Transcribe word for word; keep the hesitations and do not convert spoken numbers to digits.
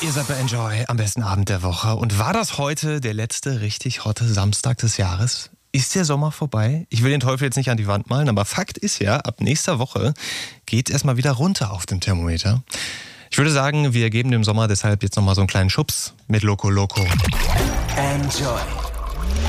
Ihr seid bei Enjoy am besten Abend der Woche. Und war das heute der letzte richtig hotte Samstag des Jahres? Ist der Sommer vorbei? Ich will den Teufel jetzt nicht an die Wand malen, aber Fakt ist ja, ab nächster Woche geht es erstmal wieder runter auf dem Thermometer. Ich würde sagen, wir geben dem Sommer deshalb jetzt nochmal so einen kleinen Schubs mit Loco Loco. Enjoy.